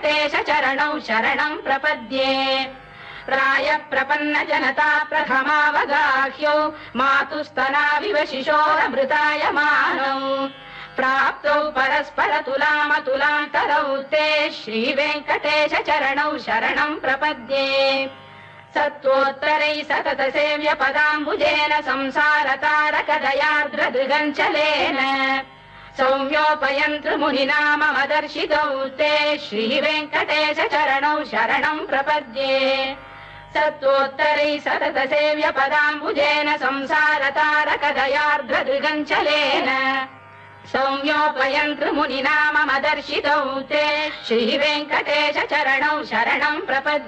श्रीवेङ्कटेश चरणौ शरणं प्रपद्ये प्राय प्रपन्न जनता प्रथमावगाह्यौ मातुस्तनाविव शिशोरमृतायमानौ प्राप्तौ परस्पर तुलामतुलान्तरौ ते श्रीवेङ्कटेश चरणौ शरणं प्रपद्ये सत्त्वोत्तरै सतत सेव्य पदाम्बुजेन संसारतारकदयार्द्रदृगञ्चलेन सौम्योपयन्तृमुनिना मम दर्शितौ ते श्रीवेङ्कटेश चरणौ शरणं प्रपद्ये सत्त्वोत्तरै सतत सेव्य पदाम्बुजेन संसारतारकदयार्द्रदृगञ्चलेन सौम्योपयन्तृमुनिना मम दर्शितौ ते श्रीवेङ्कटेश चरणौ शरणं प्रपद्ये।